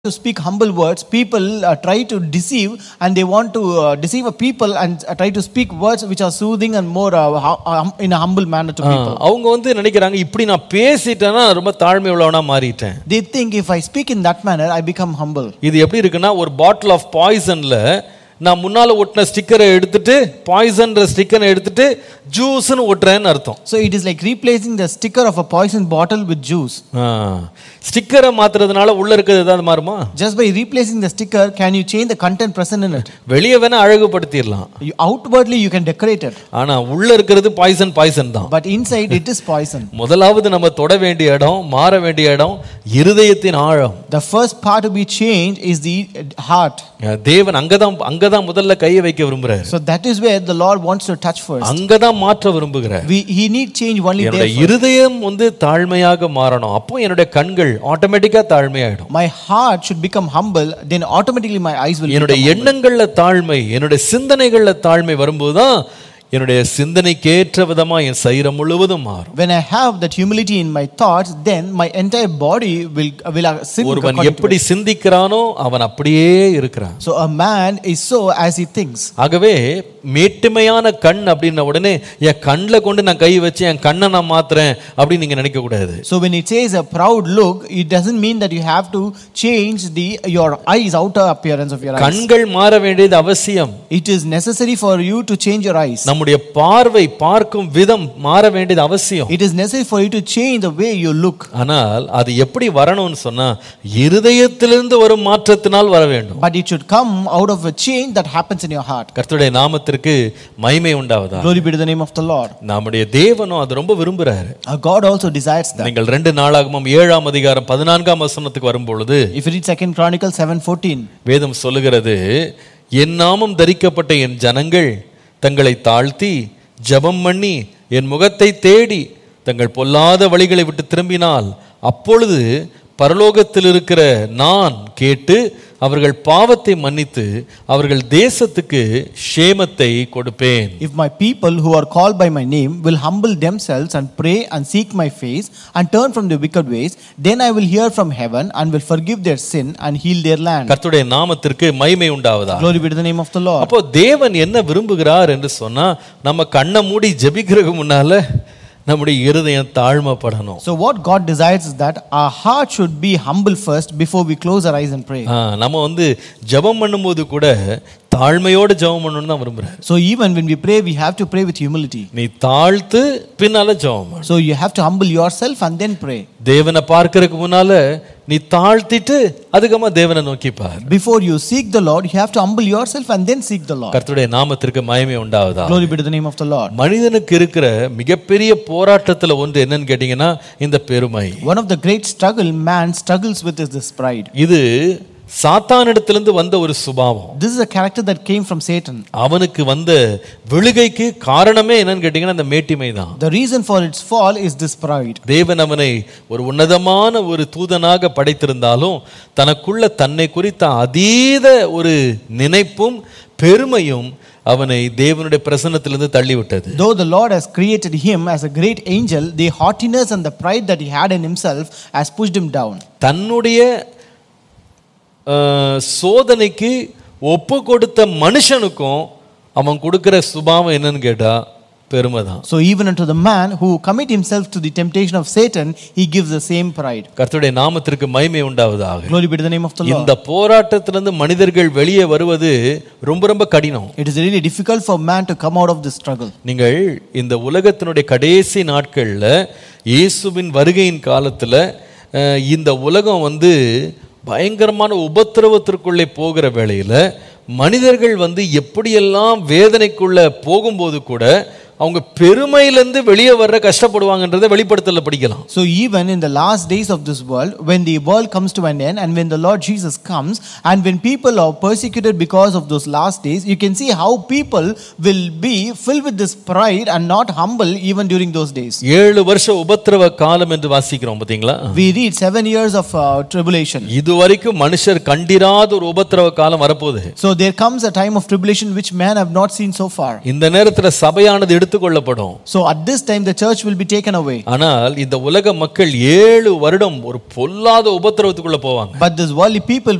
to speak humble words, people try to deceive, and they want to deceive a people and try to speak words which are soothing and more in a humble manner to people. அவங்க வந்து நினைக்கிறாங்க இப்படி நான் பேசிட்டேன்னா ரொம்ப தாழ்மை உள்ளவனா மாறிட்டேன். They think if I speak in that manner, I become humble. இது எப்படி இருக்குன்னா ஒரு பாட்டில் ஆஃப் பாய்சன்ல நான் முன்னால ஒட்டின ஸ்டிக்கரை எடுத்துட்டு பாய்சன்ற ஸ்டிக்கரை எடுத்துட்டு ஜூஸ்னு ஒட்டுறேன்னு அர்த்தம். So it is like replacing the sticker of a poison bottle with juice. ஸ்டிக்கரை மாத்துறதுனால உள்ள இருக்கிறது ஏதாவது மாறுமா? Just by replacing the sticker, can you change the content present in it? வெளியே வேணா அழகுபடுத்திடலாம். Outwardly you can decorate it. ஆனா உள்ள இருக்கிறது poison தான். But inside it is poison. முதலாவது நம்ம தொட வேண்டிய இடம், மாற வேண்டிய இடம் இருதயத்தின் ஆழம். The first part to be changed is the heart. தேவன் அங்கதான் முதல்ல கையை வைக்க விரும்புறார். So that is where the Lord wants to touch first. அங்கதான் மாற்ற விரும்புகிறார். He need change only there. என்னுடைய இருதயம் வந்து தாழ்மையாக மாறணும். அப்போ என்னுடைய கண்கள் ஆட்டோமேட்டிக்கா தாழ்மையாயிடும். My heart should become humble, then automatically my eyes will என்னுடைய எண்ணங்கள்ல தாழ்மை, என்னுடைய சிந்தனைகள்ல தாழ்மை வரும்போதுதான் என்னுடைய சிந்தனைக்கு ஏற்ற விதமா என் சரீரம் முழுவதும் மாறும். When I have that humility in my thoughts, then my entire body will sink. ஒருவன் எப்படி சிந்திக்கிறானோ அவன் அப்படியே இருக்கிறான். So a man is so as he thinks. ஆகவே மேட்டிமையான கண் அப்படின்ன உடனே என் கண்ணுல கொண்டு நான் கை வச்சு என் கண்ணை நான் மாத்துறேன் அப்படின்னு நீங்க நினைக்க கூடாது. So when it says a proud look, it doesn't mean that you have to change your eyes, outer appearance of your eyes. கண்கள் மாற வேண்டியது அவசியம். It is necessary for you to change your eyes. நம்முடைய பார்வை பார்க்கும் விதம் மாற வேண்டியது அவசியம். It is necessary for you to change the way you look. ஆனால் அது எப்படி வரணும்னு சொன்னா இருதயத்திலிருந்து வரும் மாற்றத்தினால் வர வேண்டும். But it should come out of a change that happens in your heart. கர்த்தருடைய நாமத்திற்கு மகிமை உண்டாவதாக. Glory be to the name of the Lord. நம்முடைய தேவனும் அது ரொம்ப விரும்புறாரு. God also desires that. நீங்கள் 2 நாளாகமம் 7ஆம் அதிகாரம் 14ஆம் வசனத்துக்கு வரும்பொழுது If you read 2 Chronicles 7:14, வேதம் சொல்லுகிறது, என் நாமம் தரிக்கப்பட்ட என் ஜனங்கள் தங்களை தாழ்த்தி ஜெபம் பண்ணி என் முகத்தை தேடி தங்கள் பொல்லாத வழிகளை விட்டு திரும்பினால் அப்பொழுது பரலோகத்தில் இருக்கிற நான் கேட்டு அவர்கள் பாவத்தை மன்னித்து அவர்கள் தேசத்துக்கு க்ஷேமத்தை கொடுப்பேன். If my people who are called by my name will humble themselves and pray and seek my face and turn from their wicked ways, then I will hear from heaven and will forgive their sin and heal their land. கர்த்தருடைய நாமத்திற்கு மகிமை உண்டாவதாக. Glory be to the name of the Lord. அப்போ தேவன் என்ன விரும்புகிறார் என்று சொன்னா நம்ம கண்ணை மூடி ஜெபிக்கிறதுக்கு முன்னால நம்முடைய இருதயம் தாழ்மைப்படணும். So what God desires is that our heart should be humble first before we close our eyes and pray. நம்ம வந்து ஜெபம் பண்ணும்போது கூட தாழ்மையோட ஜெபம் பண்ணணும்னு தான் விரும்புறாரு. So even when we pray, we have to pray with humility. நீ தாழ்த்து பின்னால ஜெபம் பண்ணு. So you have to humble yourself and then pray. தேவனை பார்க்கிறதுக்கு முன்னால நீ தாழ்த்திட்டு அதுக்கப்புறமா தேவனை நோக்கி பார். Before you seek the Lord, you have to humble yourself and then seek the Lord. கர்த்தருடைய நாமத்திற்கு மகிமை உண்டாவதாக. Glory be to the name of the Lord. மனிதனுக்கு இருக்கிற மிகப்பெரிய போராட்டத்துல ஒன்று என்னன்னு கேட்டீங்கன்னா இந்த பெருமை. One of the great struggle man struggles with is this pride. இது சாத்தானிடத்திலிருந்து வந்த ஒரு சுபாவம். This is a character that came from Satan. அவனுக்கு வந்த விழுகைக்கு காரணமே என்னன்னு கேட்டீங்கன்னா அந்த மேட்டிமை தான். The reason for its fall is this pride. தேவன் அவனை ஒரு உன்னதமான ஒரு தூதனாக படைத்திருந்தாலும் தனக்குள்ள தன்னை குறித்த அதீத ஒரு நினைப்பும் பெருமையும் அவனை தேவனுடைய பிரசன்னத்திலிருந்து தள்ளிவிட்டது. Though the Lord has created him as a great angel, the haughtiness and the pride that he had in himself has pushed him down. தன்னுடைய சோதனைக்கு ஒப்பு கொடுத்த மனுஷனுக்கும் அவன் கொடுக்கிற சுபாவம் என்னன்னு கேட்டா பெருமை தான். So even unto the man who commit himself to the temptation of Satan, he gives the same pride. கர்த்தருடைய நாமத்திற்கு மகிமை உண்டாவதாக. Glory be to the name of the Lord. இந்த போராட்டத்திலிருந்து மனிதர்கள் வெளியே வருவது ரொம்ப கடினம். It is really difficult for man to come out of this struggle. நீங்கள் இந்த உலகத்தினுடைய கடைசி நாட்கள்ல இயேசுவின் வருகையின் காலத்துல இந்த உலகம் வந்து பயங்கரமான உபத்திரவத்திற்குள்ளே போகிற வேளையில மனிதர்கள் வந்து எப்படியெல்லாம் வேதனைக்குள்ள போகும்போது கூட அவங்க பெருமையிலிருந்து வெளியே வர்ற கஷ்டப்படுவாங்கன்றதை வெளிப்படுத்தல படிக்கலாம். So even in the last days of this world, when the world comes to an end and when the Lord Jesus comes and when people are persecuted because of those last days, you can see how people will be filled with this pride and not humble even during those days. 7 வருஷ உபத்திரவ காலம் என்று வாசிக்கிறோம் பாத்தீங்களா? We read 7 years of tribulation. இதுவரைக்கும் மனுஷர் கண்டிராத ஒரு உபத்திரவ காலம் வரப்போகுது. So there comes a time of tribulation which man have not seen so far. இந்த நேரத்துல சபையானது எடுத்துக்கொள்ளப்படும். So at this time the church will be taken away. ஆனால் இந்த உலக மக்கள் 7 வருடம் ஒரு பொல்லாத உபத்திரவத்துக்குள்ள போவாங்க. But this worldly people